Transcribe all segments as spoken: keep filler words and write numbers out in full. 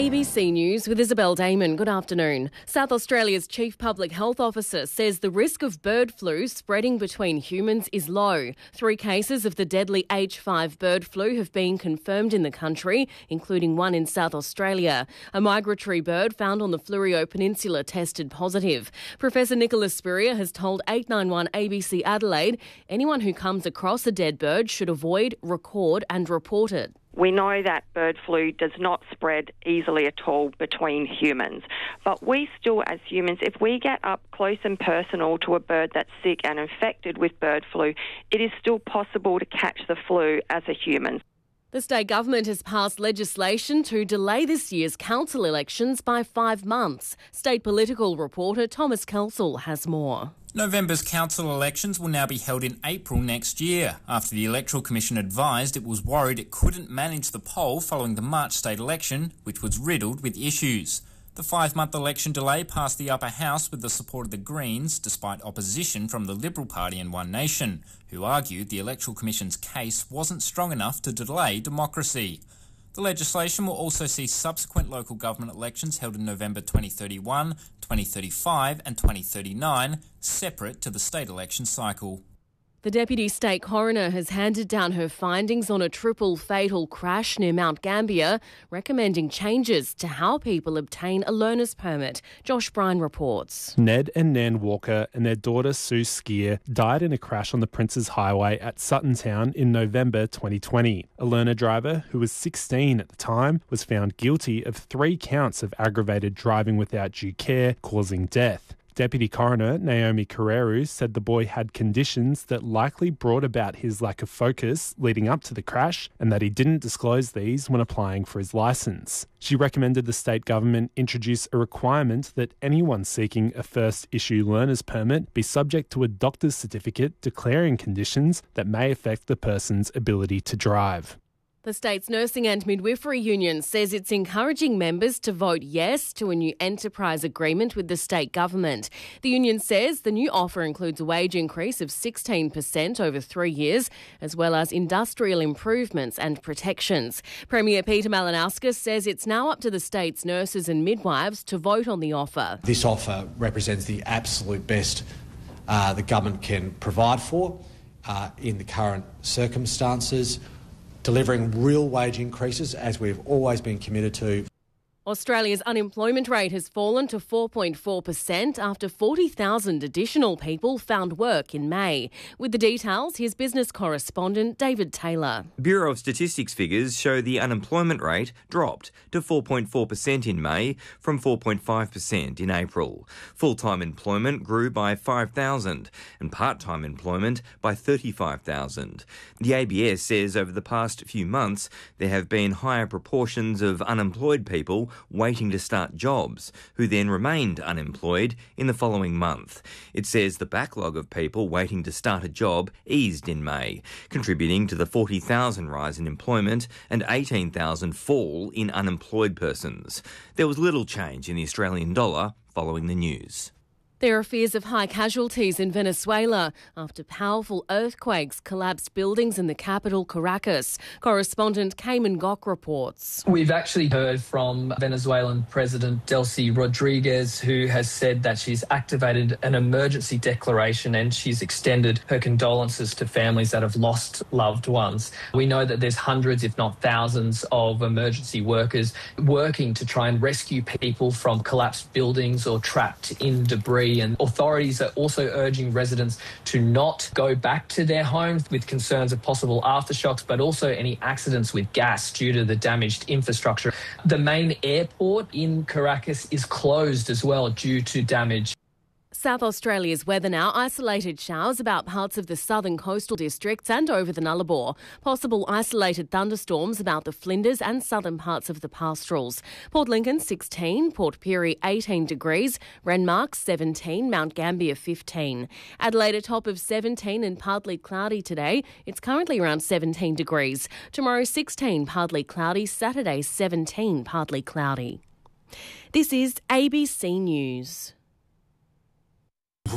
A B C News with Isabel Damon. Good afternoon. South Australia's Chief Public Health Officer says the risk of bird flu spreading between humans is low. Three cases of the deadly H five bird flu have been confirmed in the country, including one in South Australia. A migratory bird found on the Fleurieu Peninsula tested positive. Professor Nicholas Spurrier has told eight nine one A B C Adelaide anyone who comes across a dead bird should avoid, record and report it. We know that bird flu does not spread easily at all between humans. But we still, as humans, if we get up close and personal to a bird that's sick and infected with bird flu, it is still possible to catch the flu as a human. The state government has passed legislation to delay this year's council elections by five months. State political reporter Thomas Kelsall has more. November's council elections will now be held in April next year, after the Electoral Commission advised it was worried it couldn't manage the poll following the March state election, which was riddled with issues. The five-month election delay passed the upper house with the support of the Greens, despite opposition from the Liberal Party and One Nation, who argued the Electoral Commission's case wasn't strong enough to delay democracy. The legislation will also see subsequent local government elections held in November twenty thirty-one, twenty thirty-five and twenty thirty-nine, separate to the state election cycle. The Deputy State Coroner has handed down her findings on a triple fatal crash near Mount Gambier, recommending changes to how people obtain a learner's permit. Josh Bryan reports. Ned and Nan Walker and their daughter Sue Skier died in a crash on the Princes Highway at Sutton Town in November twenty twenty. A learner driver, who was sixteen at the time, was found guilty of three counts of aggravated driving without due care, causing death. Deputy Coroner Naomi Carreru said the boy had conditions that likely brought about his lack of focus leading up to the crash and that he didn't disclose these when applying for his licence. She recommended the state government introduce a requirement that anyone seeking a first issue learner's permit be subject to a doctor's certificate declaring conditions that may affect the person's ability to drive. The state's Nursing and Midwifery Union says it's encouraging members to vote yes to a new enterprise agreement with the state government. The union says the new offer includes a wage increase of sixteen percent over three years, as well as industrial improvements and protections. Premier Peter Malinauskas says it's now up to the state's nurses and midwives to vote on the offer. This offer represents the absolute best uh, the government can provide for uh, in the current circumstances, delivering real wage increases as we've always been committed to. Australia's unemployment rate has fallen to four point four percent after forty thousand additional people found work in May. With the details, here's business correspondent David Taylor. Bureau of Statistics figures show the unemployment rate dropped to four point four percent in May from four point five percent in April. Full-time employment grew by five thousand and part-time employment by thirty-five thousand. The A B S says over the past few months there have been higher proportions of unemployed people waiting to start jobs, who then remained unemployed in the following month. It says the backlog of people waiting to start a job eased in May, contributing to the forty thousand rise in employment and eighteen thousand fall in unemployed persons. There was little change in the Australian dollar following the news. There are fears of high casualties in Venezuela after powerful earthquakes collapsed buildings in the capital, Caracas. Correspondent Cayman Gok reports. We've actually heard from Venezuelan President Delcy Rodriguez, who has said that she's activated an emergency declaration and she's extended her condolences to families that have lost loved ones. We know that there's hundreds, if not thousands, of emergency workers working to try and rescue people from collapsed buildings or trapped in debris. And authorities are also urging residents to not go back to their homes with concerns of possible aftershocks, but also any accidents with gas due to the damaged infrastructure. The main airport in Caracas is closed as well due to damage. South Australia's weather now. Isolated showers about parts of the southern coastal districts and over the Nullarbor. Possible isolated thunderstorms about the Flinders and southern parts of the pastorals. Port Lincoln sixteen, Port Pirie eighteen degrees, Renmark seventeen, Mount Gambier fifteen. Adelaide a top of seventeen and partly cloudy today. It's currently around seventeen degrees. Tomorrow sixteen, partly cloudy. Saturday seventeen, partly cloudy. This is A B C News. Rory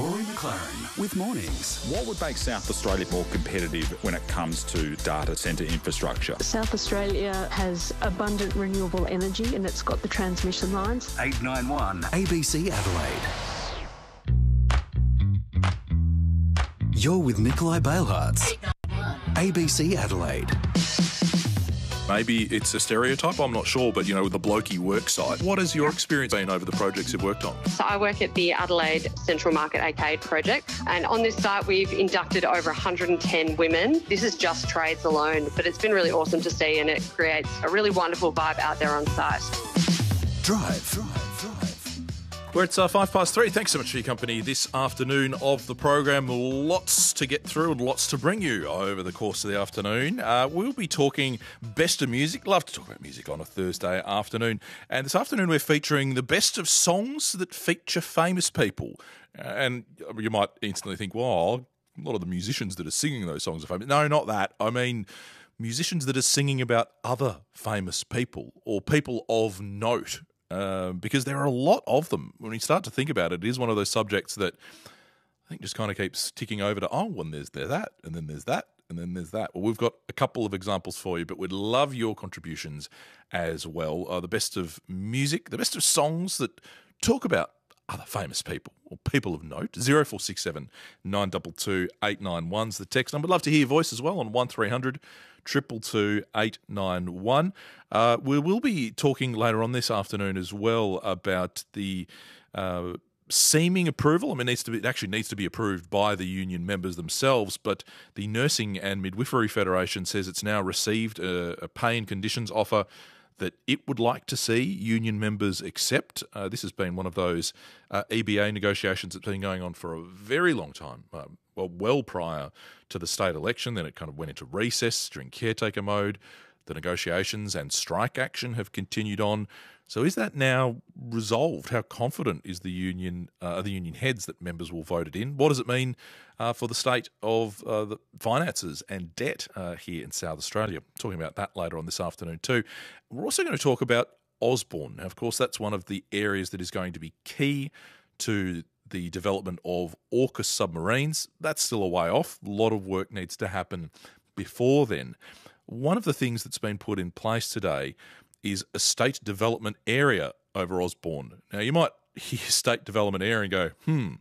McLaren with Mornings. What would make South Australia more competitive when it comes to data centre infrastructure? South Australia has abundant renewable energy and it's got the transmission lines. eight nine one A B C Adelaide. You're with Nikolai Bailhartz. A B C Adelaide. Maybe it's a stereotype, I'm not sure, but, you know, with the blokey work site, what has your experience been over the projects you've worked on? So I work at the Adelaide Central Market Arcade project, and on this site we've inducted over one hundred ten women. This is just trades alone, but it's been really awesome to see, and it creates a really wonderful vibe out there on site. Drive, drive, drive. Well, it's uh, five past three. Thanks so much for your company this afternoon of the program. Lots to get through and lots to bring you over the course of the afternoon. Uh, we'll be talking best of music. Love to talk about music on a Thursday afternoon. And this afternoon we're featuring the best of songs that feature famous people. Uh, and you might instantly think, well, a lot of the musicians that are singing those songs are famous. No, not that. I mean musicians that are singing about other famous people or people of note. Uh, because there are a lot of them. When you start to think about it, it is one of those subjects that I think just kind of keeps ticking over to, oh, and there's, there's that, and then there's that, and then there's that. Well, we've got a couple of examples for you, but we'd love your contributions as well. Uh, the best of music, the best of songs that talk about other famous people or people of note. zero four six seven nine two two eight nine one is the text number. I'd love to hear your voice as well on one three hundred two two two eight nine one. Uh, we will be talking later on this afternoon as well about the uh, seeming approval. I mean, it, needs to be, it actually needs to be approved by the union members themselves, but the Nursing and Midwifery Federation says it's now received a, a pay and conditions offer that it would like to see union members accept. Uh, this has been one of those uh, E B A negotiations that's been going on for a very long time, uh, well, well prior to the state election. Then it kind of went into recess during caretaker mode. The negotiations and strike action have continued on. So is that now resolved? How confident is the union, uh, the union heads that members will vote it in? What does it mean uh, for the state of uh, the finances and debt uh, here in South Australia? Talking about that later on this afternoon too. We're also going to talk about Osborne. Now, of course, that's one of the areas that is going to be key to the development of AUKUS submarines. That's still a way off. A lot of work needs to happen before then. One of the things that's been put in place today is a state development area over Osborne. Now, you might hear state development area and go, hmm,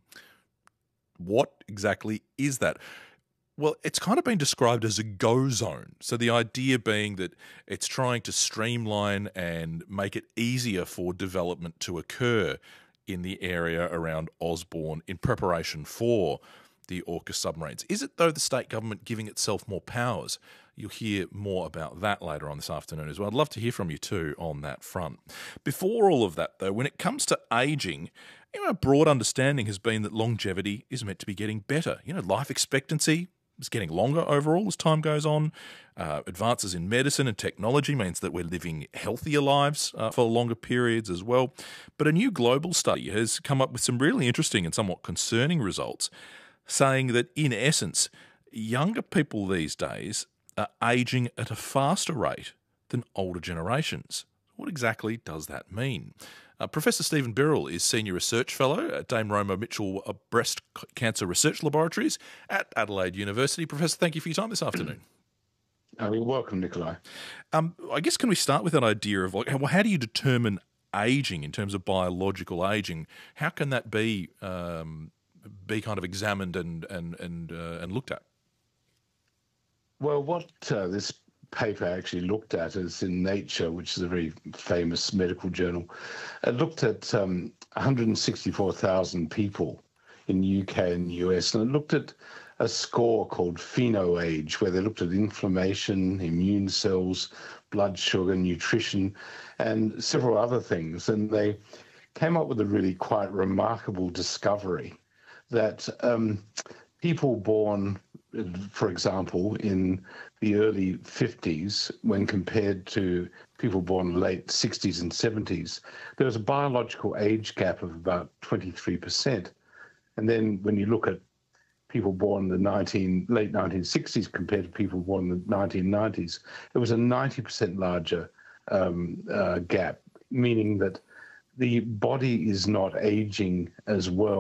what exactly is that? Well, it's kind of been described as a go zone. So the idea being that it's trying to streamline and make it easier for development to occur in the area around Osborne in preparation for the AUKUS submarines. Is it, though, the state government giving itself more powers? You'll hear more about that later on this afternoon as well. I'd love to hear from you too on that front. Before all of that, though, when it comes to ageing, you know, a broad understanding has been that longevity is meant to be getting better. You know, life expectancy is getting longer overall as time goes on. Uh, advances in medicine and technology means that we're living healthier lives uh, for longer periods as well. But a new global study has come up with some really interesting and somewhat concerning results, saying that, in essence, younger people these days are ageing at a faster rate than older generations. What exactly does that mean? Uh, Professor Stephen Birrell is Senior Research Fellow at Dame Roma Mitchell Breast Cancer Research Laboratories at Adelaide University. Professor, thank you for your time this afternoon. Oh, you're welcome, Nikolai. Um, I guess can we start with an idea of, like, how, how do you determine ageing in terms of biological ageing? How can that be um, be kind of examined and and and uh, and looked at? Well, what uh, this paper actually looked at is in Nature, which is a very famous medical journal. It looked at um, one hundred sixty-four thousand people in the U K and the U S, and it looked at a score called PhenoAge, where they looked at inflammation, immune cells, blood sugar, nutrition, and several other things. And they came up with a really quite remarkable discovery that um, people born, for example, in the early fifties, when compared to people born late sixties and seventies, there was a biological age gap of about twenty-three percent. And then when you look at people born in the nineteen, late nineteen sixties compared to people born in the nineteen nineties, it was a ninety percent larger um, uh, gap, meaning that the body is not aging as well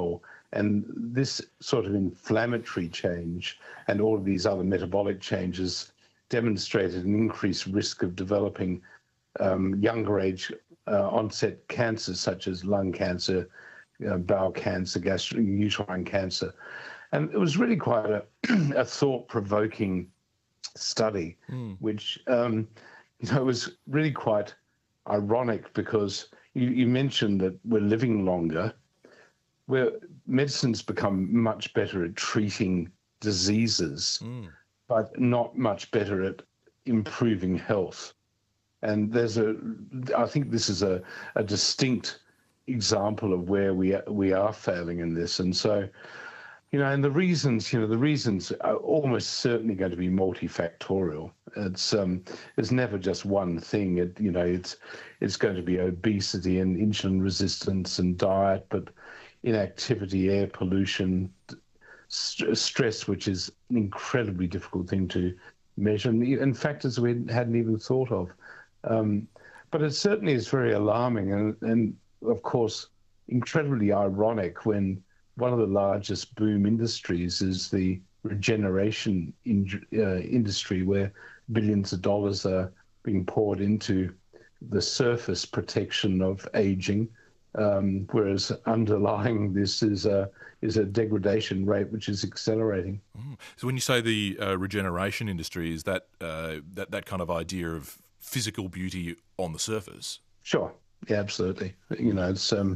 And this sort of inflammatory change and all of these other metabolic changes demonstrated an increased risk of developing um, younger age uh, onset cancers such as lung cancer, uh, bowel cancer, gastrouterine cancer. And it was really quite a, a thought-provoking study, mm. which um, you know was really quite ironic because you, you mentioned that we're living longer, where medicine's become much better at treating diseases, mm. but not much better at improving health. And there's a, I think this is a, a distinct example of where we are, we are failing in this. And so, you know, and the reasons, you know, the reasons are almost certainly going to be multifactorial. It's um, it's never just one thing. It, you know, it's it's going to be obesity and insulin resistance and diet, but inactivity, air pollution, st- stress, which is an incredibly difficult thing to measure, and, and factors we hadn't even thought of. Um, but it certainly is very alarming, and, and of course, incredibly ironic when one of the largest boom industries is the regeneration in, uh, industry, where billions of dollars are being poured into the surface protection of aging, um, whereas underlying this is a is a degradation rate which is accelerating. Mm. So when you say the uh, regeneration industry, is that uh, that that kind of idea of physical beauty on the surface? Sure. Yeah, absolutely. You know, it's um,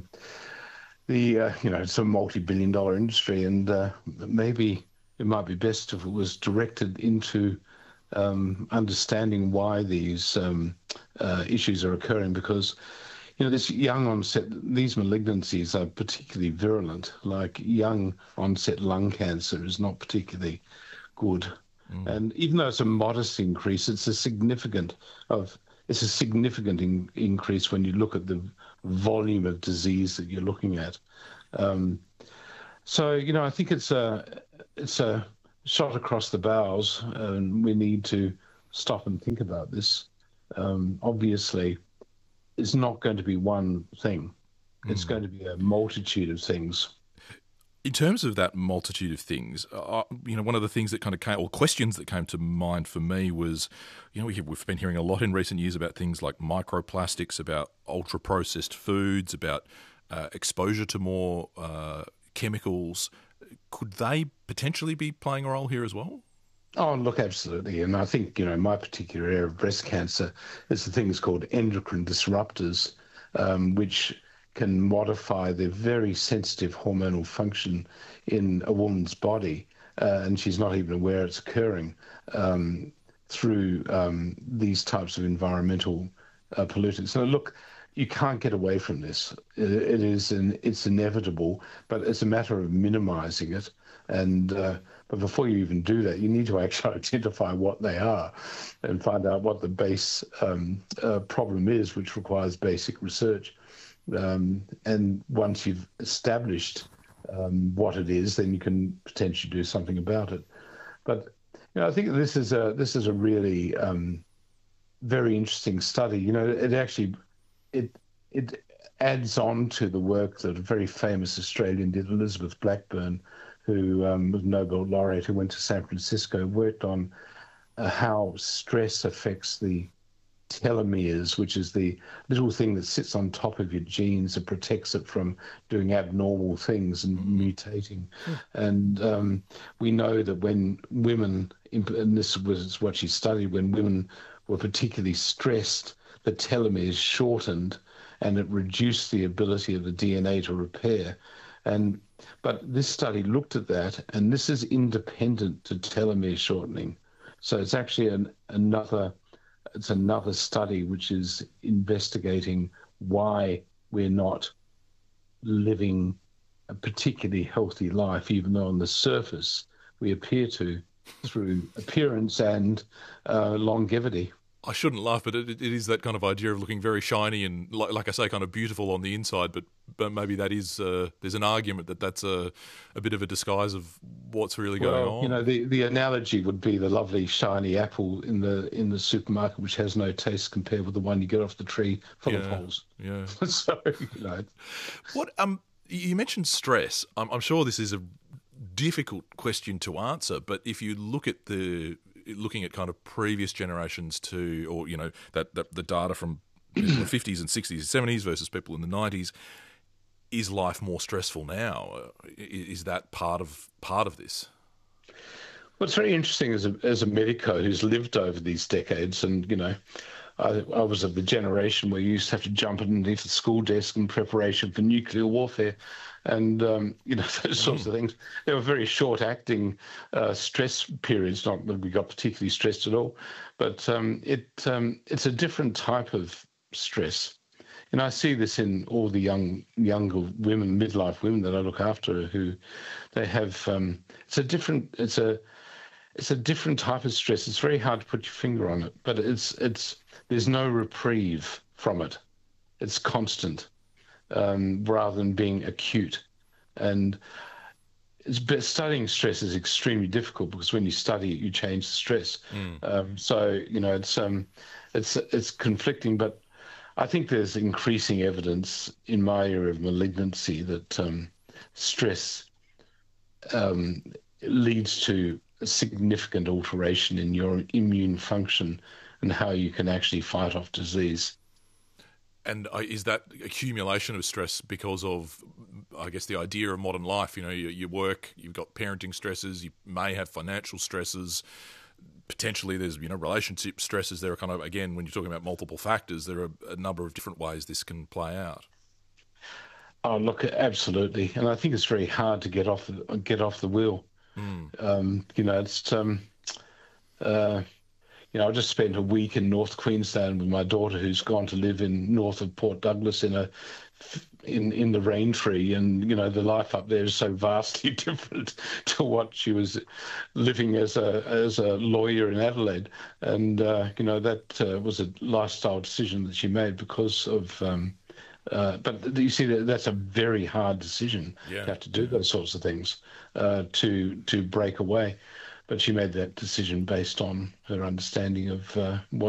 the uh, you know it's a multi-billion dollar industry, and uh, maybe it might be best if it was directed into um, understanding why these um, uh, issues are occurring, because you know this young onset, these malignancies are particularly virulent. Like young onset lung cancer is not particularly good. Mm. And even though it's a modest increase, it's a significant of it's a significant in, increase when you look at the volume of disease that you're looking at. Um, so you know, I think it's a it's a shot across the bows, and we need to stop and think about this. Um, obviously, it's not going to be one thing; it's mm. going to be a multitude of things. In terms of that multitude of things, uh, you know, one of the things that kind of came, or questions that came to mind for me was, you know, we have, we've been hearing a lot in recent years about things like microplastics, about ultra-processed foods, about uh, exposure to more uh, chemicals. Could they potentially be playing a role here as well? Oh, look, absolutely. And I think, you know, my particular area of breast cancer is the things called endocrine disruptors, um, which can modify the very sensitive hormonal function in a woman's body, uh, and she's not even aware it's occurring um, through um, these types of environmental uh, pollutants. So look, you can't get away from this. It, it is an, it's inevitable, but it's a matter of minimizing it. And uh, but before you even do that, you need to actually identify what they are and find out what the base um, uh, problem is, which requires basic research. Um, and once you've established um, what it is, then you can potentially do something about it. But you know, I think this is a this is a really um, very interesting study. You know, it actually it it adds on to the work that a very famous Australian did, Elizabeth Blackburn, who um, was a Nobel laureate, who went to San Francisco, worked on uh, how stress affects the telomeres, which is the little thing that sits on top of your genes that protects it from doing abnormal things and mutating. Mm. And um, we know that when women, and this was what she studied, when women were particularly stressed, the telomeres shortened and it reduced the ability of the D N A to repair. And but this study looked at that, and this is independent to telomere shortening. So it's actually an, another It's another study which is investigating why we're not living a particularly healthy life, even though on the surface we appear to, through appearance and uh, longevity. I shouldn't laugh, but it, it is that kind of idea of looking very shiny and, like, like I say, kind of beautiful on the inside. But but maybe that is uh, there's an argument that that's a a bit of a disguise of what's really going well, on. You know, the, the analogy would be the lovely shiny apple in the in the supermarket, which has no taste compared with the one you get off the tree full yeah, of holes. Yeah. So you know, what um. You mentioned stress. I'm, I'm sure this is a difficult question to answer, but if you look at the looking at kind of previous generations to, or you know, that, that the data from the fifties and sixties and seventies versus people in the nineties, is life more stressful now? Is that part of part of this? What's very interesting as a as a medico who's lived over these decades, and you know, I, I was of the generation where you used to have to jump underneath the school desk in preparation for nuclear warfare, and um, you know, those sorts mm. of things. They were very short-acting uh, stress periods. Not that we got particularly stressed at all, but um, it um, it's a different type of stress. And I see this in all the young, younger women, midlife women that I look after, who they have. Um, it's a different. It's a. It's a different type of stress. It's very hard to put your finger on it, but it's it's. There's no reprieve from it. It's constant, um, rather than being acute. And it's, but studying stress is extremely difficult because when you study it, you change the stress. Mm. Um, so you know, it's um, it's it's conflicting, but. I think there's increasing evidence in my area of malignancy that um, stress um, leads to a significant alteration in your immune function and how you can actually fight off disease. And uh, is that accumulation of stress because of, I guess, the idea of modern life? You know, you, you work, you've got parenting stresses, you may have financial stresses. Potentially there's, you know, relationship stresses. There are kind of, again, when you're talking about multiple factors, there are a number of different ways this can play out. Oh, look, absolutely. And I think it's very hard to get off the, get off the wheel. Mm. Um, you know, it's, um, uh, you know, I just spent a week in North Queensland with my daughter who's gone to live in north of Port Douglas in a, in, in the rain tree, and you know the life up there is so vastly different to what she was living as a as a lawyer in Adelaide, and uh, you know that uh, was a lifestyle decision that she made because of. Um, uh, but you see that that's a very hard decision. Yeah. To have to do those sorts of things uh, to to break away, but she made that decision based on her understanding of uh, what.